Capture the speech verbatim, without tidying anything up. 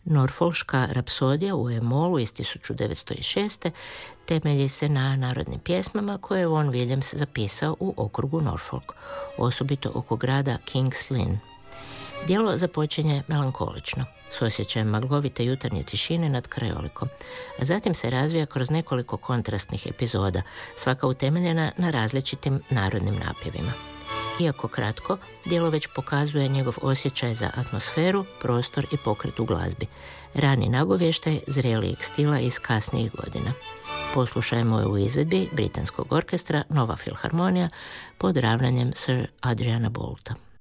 Norfolška rapsodija u E-molu iz tisuću devetsto šeste. temelji se na narodnim pjesmama koje je Vaughan Williams zapisao u okrugu Norfolk, osobito oko grada King's Lynn. Djelo započinje melankolično, s osjećajem maglovite jutarnje tišine nad krajolikom, a zatim se razvija kroz nekoliko kontrastnih epizoda, svaka utemeljena na različitim narodnim napjevima. Iako kratko, djelo već pokazuje njegov osjećaj za atmosferu, prostor i pokret u glazbi. Rani nagovještaj zrelijeg stila iz kasnijih godina. Poslušajmo je u izvedbi britanskog orkestra Nova filharmonija pod ravnanjem Sir Adriana Bolta.